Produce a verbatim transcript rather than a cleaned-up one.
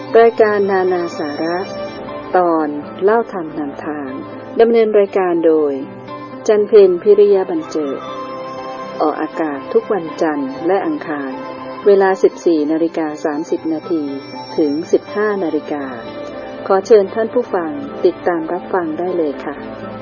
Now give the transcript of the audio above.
รายการนานาสาระตอนเล่าธรรมนำทางดำเนินรายการโดยจันเพ็ญพิริยบรรเจิดออกอากาศทุกวันจันทร์และอังคารเวลา สิบสี่นาฬิกาสามสิบนาที ถึง สิบห้านาฬิกาขอเชิญท่านผู้ฟังติดตามรับฟังได้เลยค่ะ